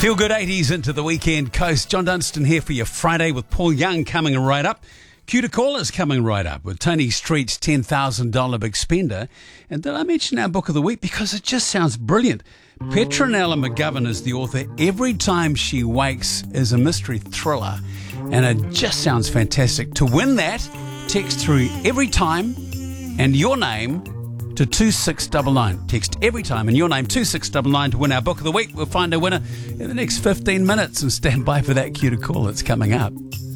Feel good 80s into the weekend coast. John Dunstan here for your Friday with Paul Young coming right up. Cue to call is coming right up with Tony Street's $10,000 big spender. And did I mention our book of the week? Because it just sounds brilliant. Petronella McGovern is the author. Every Time She Wakes is a mystery thriller. And it just sounds fantastic. To win that, text through Every Time and your name to 2699. Text Every Time and your name 2699 to win our book of the week. We'll find a winner in the next 15 minutes and stand by for that cue to call. It's coming up.